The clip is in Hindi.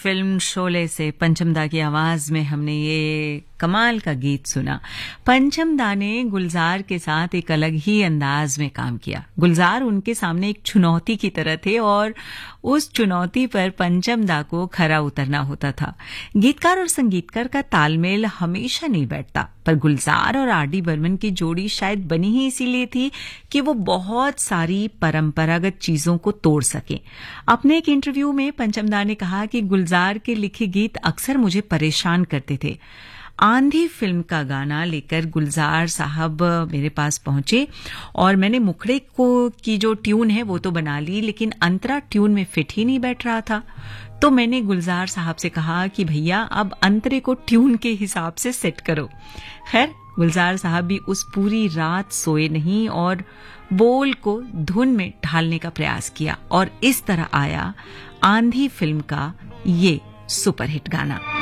फिल्म शोले से पंचम दा की आवाज में हमने ये कमाल का गीत सुना। पंचम दा ने गुलजार के साथ एक अलग ही अंदाज में काम किया। गुलजार उनके सामने एक चुनौती की तरह थे और उस चुनौती पर पंचम दा को खरा उतरना होता था। गीतकार और संगीतकार का तालमेल हमेशा नहीं बैठता, पर गुलजार और आर.डी. बर्मन की जोड़ी शायद बनी ही इसीलिए थी कि वो बहुत सारी परंपरागत चीजों को तोड़ सके। अपने एक इंटरव्यू में पंचम दा ने कहा कि गुलजार के लिखे गीत अक्सर मुझे परेशान करते थे। आंधी फिल्म का गाना लेकर गुलजार साहब मेरे पास पहुंचे और मैंने मुखड़े को की जो ट्यून है वो तो बना ली, लेकिन अंतरा ट्यून में फिट ही नहीं बैठ रहा था। तो मैंने गुलजार साहब से कहा कि भैया अब अंतरे को ट्यून के हिसाब से सेट करो। खैर, गुलजार साहब भी उस पूरी रात सोए नहीं और बोल को धुन में ढालने का प्रयास किया और इस तरह आया आंधी फिल्म का ये सुपरहिट गाना।